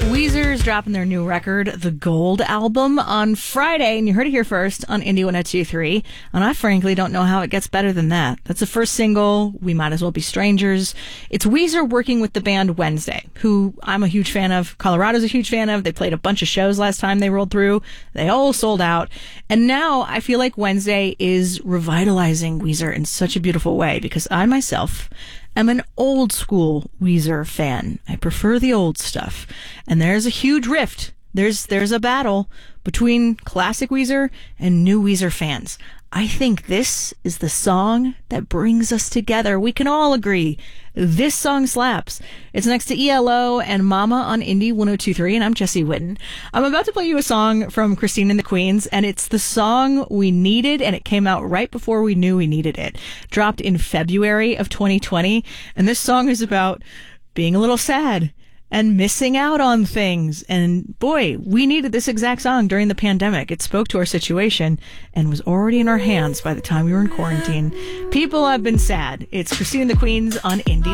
Weezer is dropping their new record, The Gold Album, on Friday, and you heard it here first on Indie 102.3, and I frankly don't know how it gets better than that. That's the first single, We Might As Well Be Strangers. It's Weezer working with the band Wednesday, who I'm a huge fan of, Colorado's a huge fan of. They played a bunch of shows last time they rolled through. They all sold out, and now I feel like Wednesday is revitalizing Weezer in such a beautiful way, because I myself am an old school Weezer fan. I prefer the old stuff. And there's a huge rift. There's a battle between classic Weezer and new Weezer fans. I think this is the song that brings us together. We can all agree this song slaps. It's next to ELO and Mama on Indie 102.3, and I'm Jesse Whitten. I'm about to play you a song from Christine and the Queens, and it's the song we needed, and it came out right before we knew we needed it. Dropped in February of 2020, and this song is about being a little sad and missing out on things. And boy, we needed this exact song during the pandemic. It spoke to our situation and was already in our hands by the time we were in quarantine. People have been sad. It's Christine and the Queens on Indie.